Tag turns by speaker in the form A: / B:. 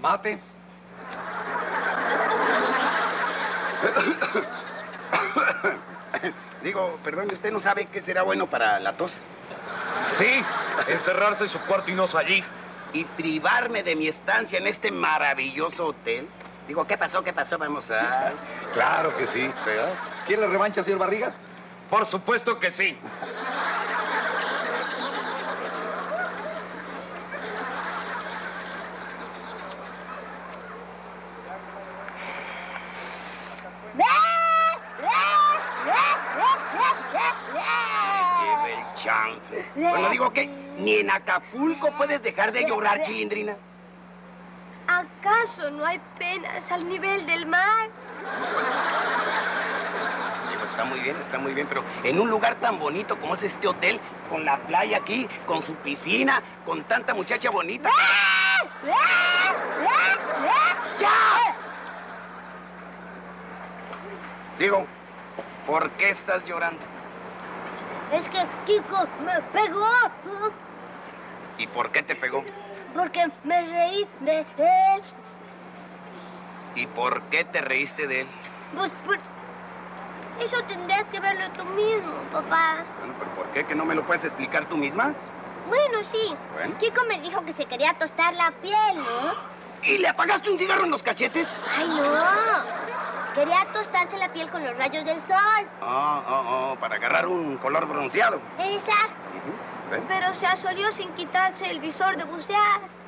A: mate?
B: Digo, perdón, ¿usted no sabe qué será bueno para la tos?
A: Sí, encerrarse en su cuarto y no salir.
B: ¿Y privarme de mi estancia en este maravilloso hotel? Digo, ¿qué pasó? ¿Qué pasó? Vamos a...
A: Claro que sí.
B: ¿Verdad?
A: ¿Quiere la revancha, señor Barriga?
B: Por supuesto que sí. Lleve el chanfle. Bueno, digo que ni en Acapulco puedes dejar de llorar, Chilindrina.
C: ¿Acaso no hay penas al nivel del mar?
B: Digo, está muy bien, pero en un lugar tan bonito como es este hotel, con la playa aquí, con su piscina, con tanta muchacha bonita. ¡Ya! Digo, ¿por qué estás llorando?
C: Es que Kiko me pegó.
B: ¿Y por qué te pegó?
C: Porque me reí de él.
B: ¿Y por qué te reíste de él?
C: Pues, eso tendrías que verlo tú mismo, papá.
B: Bueno, ¿pero por qué? ¿Que no me lo puedes explicar tú misma?
C: Bueno, sí.
B: Bueno.
C: Kiko me dijo que se quería tostar la piel, ¿no?
B: ¿Y le apagaste un cigarro en los cachetes?
C: ¡Ay, no! Quería tostarse la piel con los rayos del sol.
B: Para agarrar un color bronceado.
C: Exacto.
B: Ven.
C: Pero se asolió sin quitarse el visor de bucear.